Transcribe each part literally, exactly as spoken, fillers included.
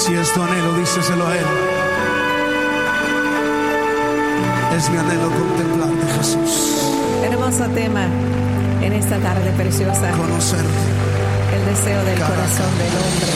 Si es tu anhelo, díseselo a Él. Es mi anhelo contemplarte, Jesús. Hermoso tema en esta tarde preciosa. Conocerte. El deseo del Cada corazón del hombre.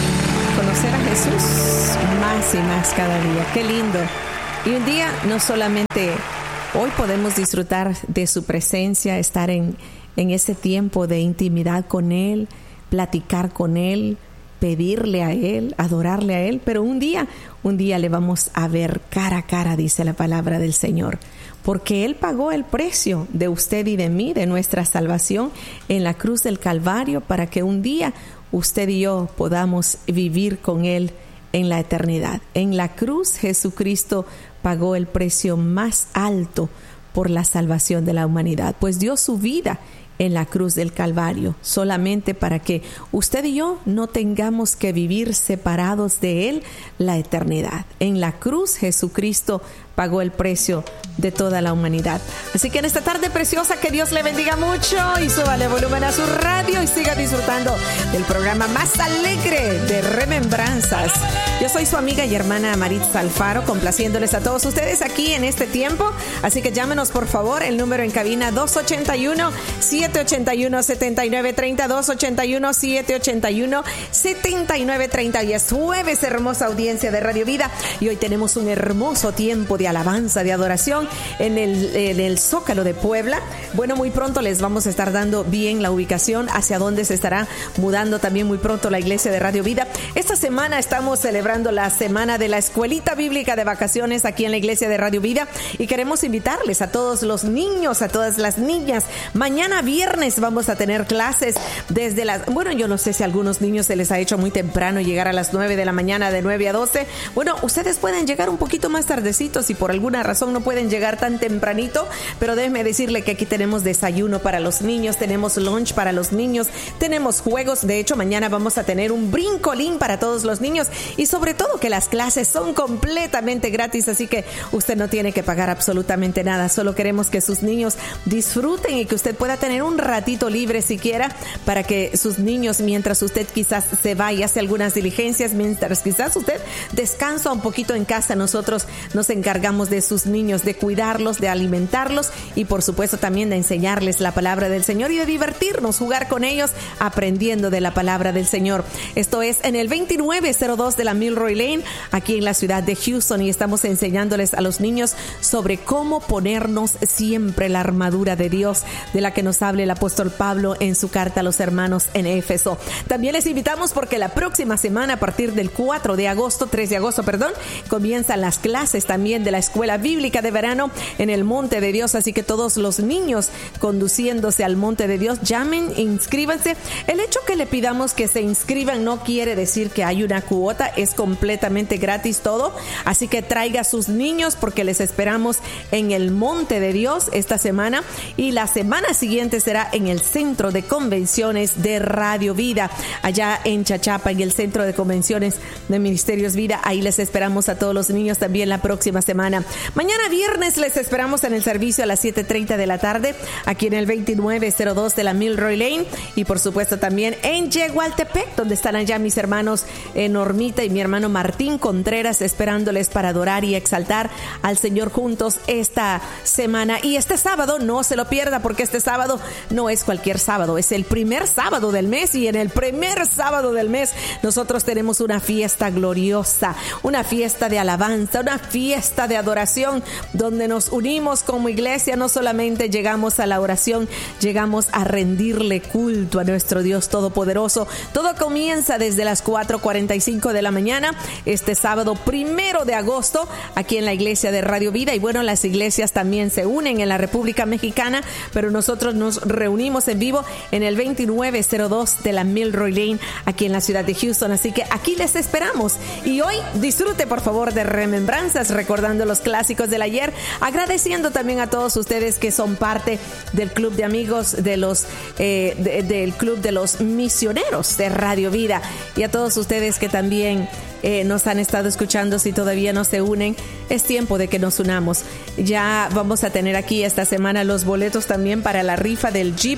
Conocer a Jesús más y más cada día. Qué lindo. Y un día no solamente hoy podemos disfrutar de su presencia, estar en, en ese tiempo de intimidad con Él, platicar con Él, pedirle a Él, adorarle a Él, pero un día, un día le vamos a ver cara a cara, dice la palabra del Señor, porque Él pagó el precio de usted y de mí, de nuestra salvación en la cruz del Calvario, para que un día usted y yo podamos vivir con Él en la eternidad. En la cruz Jesucristo pagó el precio más alto por la salvación de la humanidad, pues dio su vida en la cruz del Calvario, solamente para que usted y yo no tengamos que vivir separados de Él la eternidad. En la cruz Jesucristo pagó el precio de toda la humanidad. Así que en esta tarde preciosa, que Dios le bendiga mucho y súbale volumen a su radio y siga disfrutando del programa más alegre de Remembranzas. Yo soy su amiga y hermana Maritza Alfaro, complaciéndoles a todos ustedes aquí en este tiempo. Así que llámenos por favor, el número en cabina dos ocho uno, siete ocho uno, siete nueve tres cero, dos ocho uno, siete ocho uno, siete nueve tres cero. Y es jueves, hermosa audiencia de Radio Vida, y hoy tenemos un hermoso tiempo de alabanza, de adoración en el, en el Zócalo de Puebla. Bueno, muy pronto les vamos a estar dando bien la ubicación hacia donde se estará mudando también muy pronto la iglesia de Radio Vida. Esta semana estamos celebrando la semana de la Escuelita Bíblica de Vacaciones aquí en la iglesia de Radio Vida, y queremos invitarles a todos los niños, a todas las niñas. Mañana viernes vamos a tener clases desde las, bueno, yo no sé si a algunos niños se les ha hecho muy temprano llegar a las nueve de la mañana, de nueve a doce. Bueno, ustedes pueden llegar un poquito más tardecitos si por alguna razón no pueden llegar tan tempranito, pero déjenme decirle que aquí tenemos desayuno para los niños, tenemos lunch para los niños, tenemos juegos. De hecho, mañana vamos a tener un brincolín para todos los niños, y sobre todo que las clases son completamente gratis, así que usted no tiene que pagar absolutamente nada. Solo queremos que sus niños disfruten y que usted pueda tener un ratito libre siquiera para que sus niños, mientras usted quizás se va y hace algunas diligencias, mientras quizás usted descansa un poquito en casa, nosotros nos encargamos de sus niños, de cuidarlos, de alimentarlos y por supuesto también de enseñarles la palabra del Señor y de divertirnos, jugar con ellos aprendiendo de la palabra del Señor. Esto es en el veintinueve cero dos de la Milroy Lane, aquí en la ciudad de Houston, y estamos enseñándoles a los niños sobre cómo ponernos siempre la armadura de Dios, de la que nos habla el apóstol Pablo en su carta a los hermanos en Éfeso. También les invitamos porque la próxima semana, a partir del cuatro de agosto, tres de agosto, perdón, comienzan las clases también de la Escuela Bíblica de Verano en el Monte de Dios, así que todos los niños conduciéndose al Monte de Dios, llamen, inscríbanse. El hecho que le pidamos que se inscriban no quiere decir que hay una cuota, es completamente gratis todo, así que traiga a sus niños porque les esperamos en el Monte de Dios esta semana, y la semana siguiente será en el Centro de Convenciones de Radio Vida, allá en Chachapa, en el Centro de Convenciones de Ministerios Vida. Ahí les esperamos a todos los niños también la próxima semana. Mañana viernes les esperamos en el servicio a las siete treinta de la tarde, aquí en el veintinueve cero dos de la Milroy Lane, y por supuesto también en Yegualtepec, donde están allá mis hermanos eh, Normita y mi hermano Martín Contreras, esperándoles para adorar y exaltar al Señor juntos esta semana. Y este sábado no se lo pierda, porque este sábado no es cualquier sábado, es el primer sábado del mes, y en el primer sábado del mes nosotros tenemos una fiesta gloriosa, una fiesta de alabanza, una fiesta de adoración, donde nos unimos como iglesia. No solamente llegamos a la oración, llegamos a rendirle culto a nuestro Dios Todopoderoso. Todo comienza desde las cuatro cuarenta y cinco de la mañana, este sábado primero de agosto, aquí en la iglesia de Radio Vida. Y bueno, las iglesias también se unen en la República Mexicana, pero nosotros nos reunimos en vivo en el veintinueve cero dos de la Milroy Lane, aquí en la ciudad de Houston. Así que aquí les esperamos, y hoy disfrute por favor de Remembranzas, recordando los clásicos del ayer, agradeciendo también a todos ustedes que son parte del club de amigos de los eh, de, del club de los misioneros de Radio Vida, y a todos ustedes que también eh, nos han estado escuchando. Si todavía no se unen, es tiempo de que nos unamos. Ya vamos a tener aquí esta semana los boletos también para la rifa del Jeep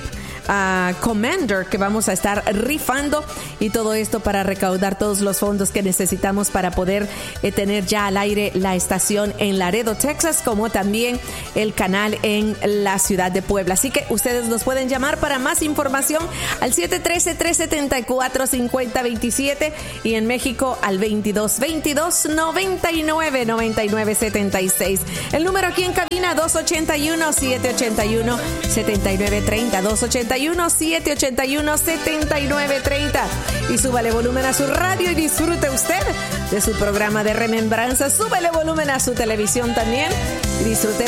uh, Commander que vamos a estar rifando, y todo esto para recaudar todos los fondos que necesitamos para poder eh, tener ya al aire la estación en Laredo, Texas, como también el canal en la ciudad de Puebla. Así que ustedes nos pueden llamar para más información al siete uno tres, tres siete cuatro, cinco cero dos siete y en México al veintidós veintidós noventa y nueve noventa y nueve setenta y seis. El número aquí en cabina dos ochenta y uno, siete ochenta y uno, setenta y nueve treinta, dos ochenta y uno, siete ochenta y uno, setenta y nueve treinta. Y súbale volumen a su radio y disfrute usted de su programa de remembranza. Súbale volumen a su televisión también y disfrute